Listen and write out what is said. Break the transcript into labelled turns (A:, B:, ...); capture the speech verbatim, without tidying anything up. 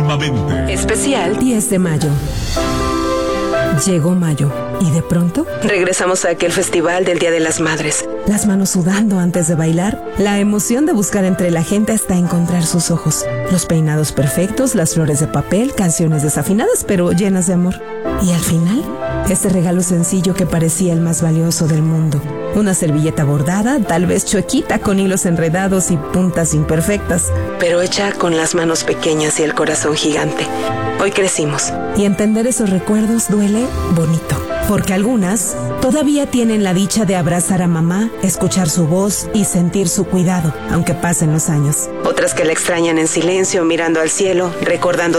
A: Íntimamente.
B: Especial diez de mayo. Llegó mayo y de pronto regresamos a aquel festival del Día de las Madres. Las manos sudando antes de bailar, la emoción de buscar entre la gente hasta encontrar sus ojos. Los peinados perfectos, las flores de papel, canciones desafinadas pero llenas de amor. Y al final, este regalo sencillo que parecía el más valioso del mundo. Una servilleta bordada, tal vez chuequita con hilos enredados y puntas imperfectas, pero hecha con las manos pequeñas y el corazón gigante. Hoy crecimos y entender esos recuerdos duele bonito, porque algunas todavía tienen la dicha de abrazar a mamá, escuchar su voz y sentir su cuidado, aunque pasen los años. Otras que la extrañan en silencio, mirando al cielo, recordando